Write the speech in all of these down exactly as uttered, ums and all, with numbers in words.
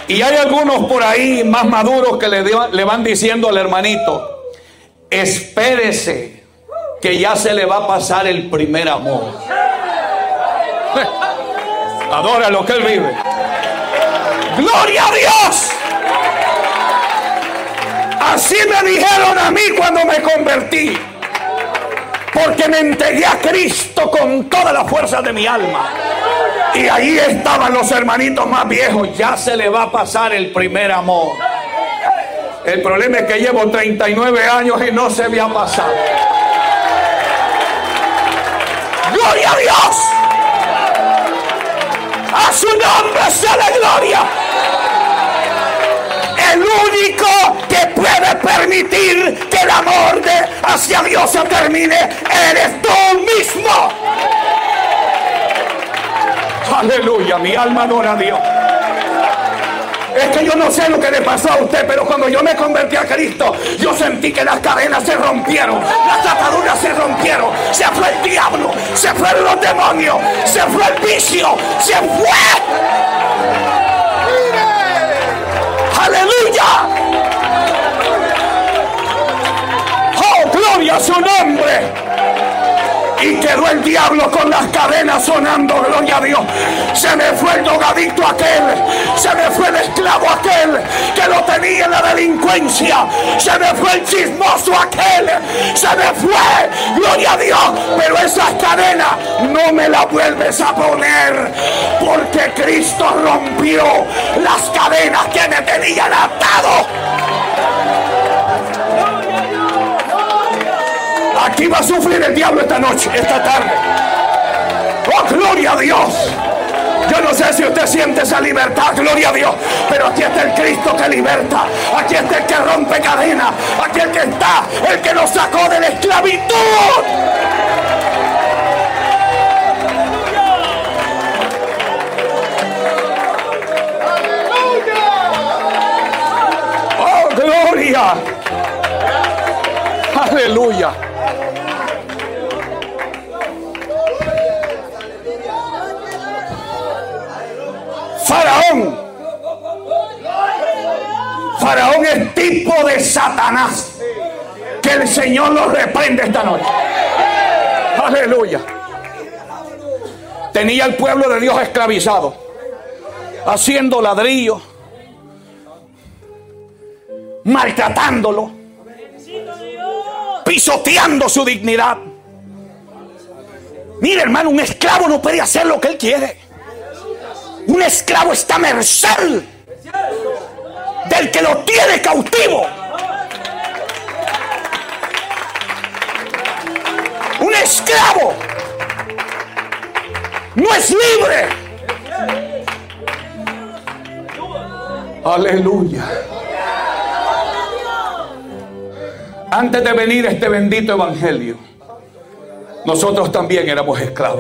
Y hay algunos por ahí más maduros que le, le van diciendo al hermanito: espérese, que ya se le va a pasar el primer amor. Adora lo que él vive. ¡Gloria a Dios! Así me dijeron a mí cuando me convertí, porque me entregué a Cristo con toda la fuerza de mi alma. Y ahí estaban los hermanitos más viejos: ya se le va a pasar el primer amor. El problema es que llevo treinta y nueve años y no se me ha pasado. ¡Gloria a Dios! ¡A su nombre sea la gloria! El único que puede permitir que el amor de hacia Dios se termine eres tú mismo. Aleluya, mi alma adora a Dios. Es que yo no sé lo que le pasó a usted, pero cuando yo me convertí a Cristo, yo sentí que las cadenas se rompieron, las ataduras se rompieron, se fue el diablo, se fueron los demonios, se fue el vicio, se fue. ¡Aleluya! ¡Oh, gloria a su nombre! Y quedó el diablo con las cadenas sonando, gloria a Dios. Se me fue el drogadicto aquel, se me fue el esclavo aquel que lo tenía en la delincuencia, se me fue el chismoso aquel, se me fue, gloria a Dios. Pero esas cadenas no me las vuelves a poner, porque Cristo rompió las cadenas que me tenían atado. Aquí va a sufrir el diablo esta noche, esta tarde. ¡Oh, gloria a Dios! Yo no sé si usted siente esa libertad, gloria a Dios, pero aquí está el Cristo que liberta. Aquí está el que rompe cadenas. Aquí el que está, el que nos sacó de la esclavitud. ¡Oh, gloria! ¡Aleluya! Faraón. Faraón es tipo de Satanás. Que el Señor lo reprende esta noche. Aleluya. Tenía el pueblo de Dios esclavizado, haciendo ladrillos, maltratándolo, pisoteando su dignidad. Mire, hermano, un esclavo no puede hacer lo que él quiere. Un esclavo está a merced del que lo tiene cautivo. Un esclavo no es libre. Aleluya. Antes de venir este bendito evangelio, nosotros también éramos esclavos.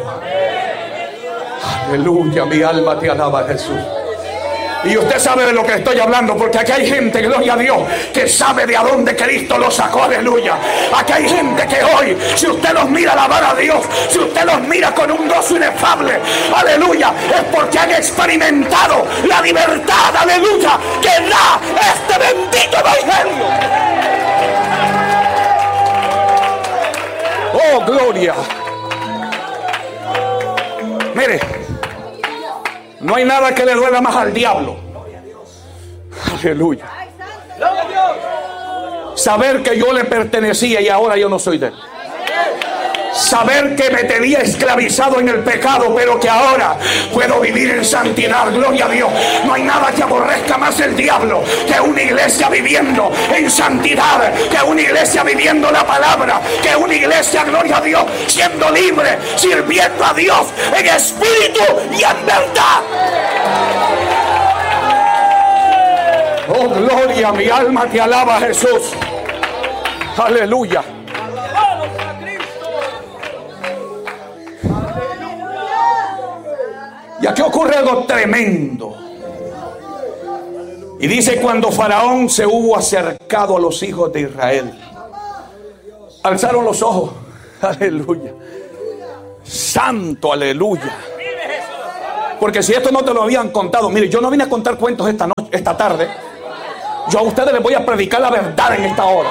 Aleluya, mi alma te alaba, Jesús. Y usted sabe de lo que estoy hablando, porque aquí hay gente, gloria a Dios, que sabe de a dónde Cristo lo sacó, aleluya. Aquí hay gente que hoy, si usted los mira alabar a Dios, si usted los mira con un gozo inefable, aleluya, es porque han experimentado la libertad, aleluya, que da este bendito evangelio. Oh, gloria. Mire, no hay nada que le duela más al diablo. Aleluya. Saber que yo le pertenecía y ahora yo no soy de él. Saber que me tenía esclavizado en el pecado, pero que ahora puedo vivir en santidad. Gloria a Dios. No hay nada que aborrezca más el diablo que una iglesia viviendo en santidad, que una iglesia viviendo la palabra, que una iglesia, gloria a Dios, siendo libre, sirviendo a Dios en espíritu y en verdad. Oh, gloria, mi alma te alaba, Jesús. Aleluya. Y aquí ocurre algo tremendo. Y dice: cuando Faraón se hubo acercado a los hijos de Israel, alzaron los ojos. Aleluya. Santo, aleluya. Porque si esto no te lo habían contado, mire, yo no vine a contar cuentos esta noche, esta tarde. Yo a ustedes les voy a predicar la verdad en esta hora.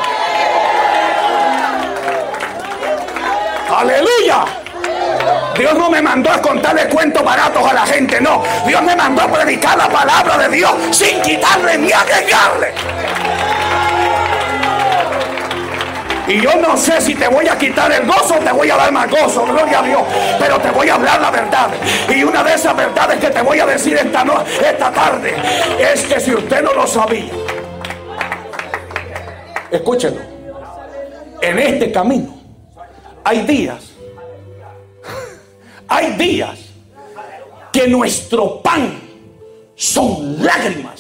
¡Aleluya! Dios no me mandó a contarle cuentos baratos a la gente, no. Dios me mandó a predicar la palabra de Dios sin quitarle ni agregarle. Y yo no sé si te voy a quitar el gozo o te voy a dar más gozo, gloria a Dios. Pero te voy a hablar la verdad. Y una de esas verdades que te voy a decir esta, no, esta tarde es que si usted no lo sabía, escúchenlo, en este camino hay días, hay días que nuestro pan son lágrimas.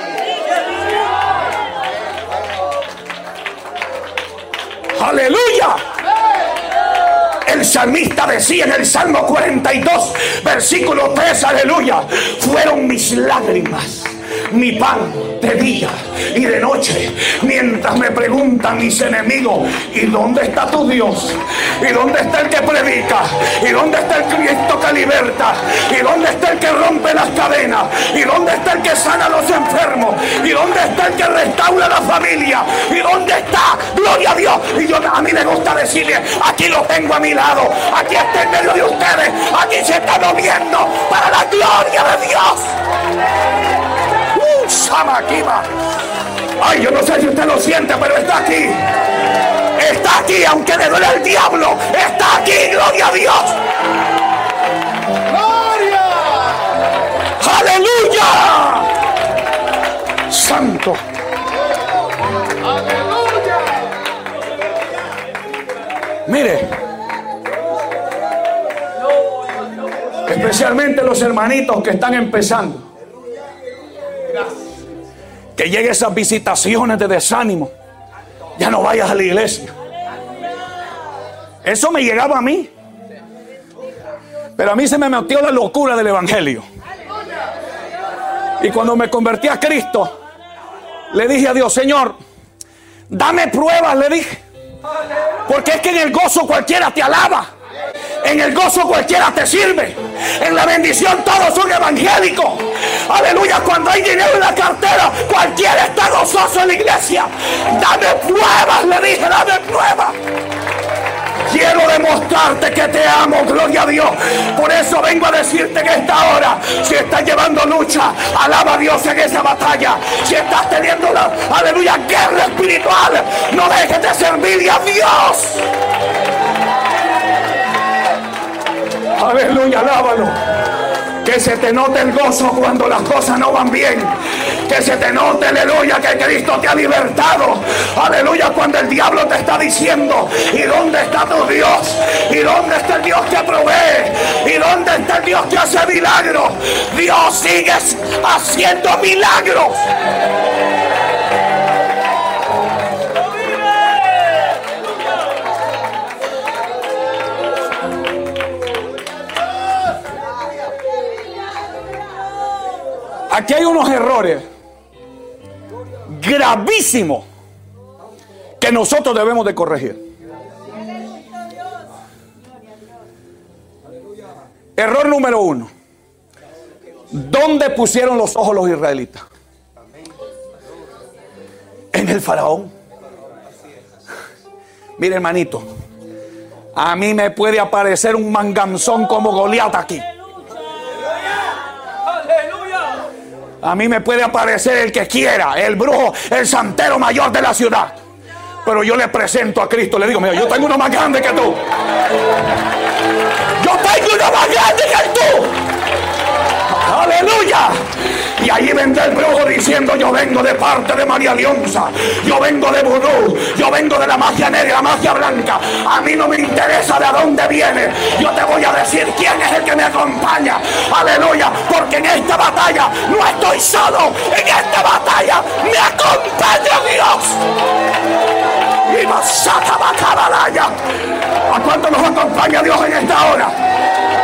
¡Aleluya! El salmista decía en el Salmo cuarenta y dos, versículo tres, aleluya, fueron mis lágrimas mi pan de día y de noche, mientras me preguntan mis enemigos, ¿y dónde está tu Dios? ¿Y dónde está el que predica? ¿Y dónde está el Cristo que liberta? ¿Y dónde está el que rompe las cadenas? ¿Y dónde está el que sana a los enfermos? ¿Y dónde está el que restaura la familia? ¿Y dónde está? Gloria a Dios. Y yo, a mí me gusta decirle, aquí lo tengo a mi lado, aquí está en medio de ustedes, aquí se está moviendo para la gloria de Dios. Samaquiva. Ay, yo no sé si usted lo siente, pero está aquí. Está aquí, aunque le duele al diablo. Está aquí, gloria a Dios. ¡Gloria! ¡Aleluya! Santo. ¡Aleluya! Mire, especialmente los hermanitos que están empezando, que lleguen esas visitaciones de desánimo, ya no vayas a la iglesia. Eso me llegaba a mí, pero a mí se me metió la locura del evangelio. Y cuando me convertí a Cristo, le dije a Dios, Señor, dame pruebas, le dije, porque es que en el gozo cualquiera te alaba, en el gozo cualquiera te sirve, en la bendición todos son evangélicos. Aleluya, cuando hay dinero en la cartera, cualquiera está gozoso en la iglesia. Dame pruebas, le dije, dame pruebas. Quiero demostrarte que te amo, gloria a Dios. Por eso vengo a decirte que esta hora, si estás llevando lucha, alaba a Dios en esa batalla. Si estás teniendo la, aleluya, guerra espiritual, no dejes de servirle a Dios. Aleluya, alábalo. Que se te note el gozo cuando las cosas no van bien. Que se te note, aleluya, que Cristo te ha libertado. Aleluya, cuando el diablo te está diciendo, ¿y dónde está tu Dios? ¿Y dónde está el Dios que provee? ¿Y dónde está el Dios que hace milagros? Dios sigue haciendo milagros. Aquí hay unos errores gravísimos que nosotros debemos de corregir. Error número uno. ¿Dónde pusieron los ojos los israelitas? En el faraón. Mire, hermanito, a mí me puede aparecer un manganzón como Goliat aquí. A mí me puede aparecer el que quiera, el brujo, el santero mayor de la ciudad. Pero yo le presento a Cristo, le digo, mira, yo tengo uno más grande que tú. Yo tengo uno más grande que tú. Aleluya. Y ahí vendrá el brujo diciendo, yo vengo de parte de María Leonza, yo vengo de vudú, yo vengo de la magia negra, la magia blanca. A mí no me interesa de dónde viene, yo te voy a decir quién es el que me acompaña. Aleluya, porque en esta batalla no estoy solo, en esta batalla me acompaña Dios. Y masata bacabalaya. ¿A cuánto nos acompaña Dios en esta hora?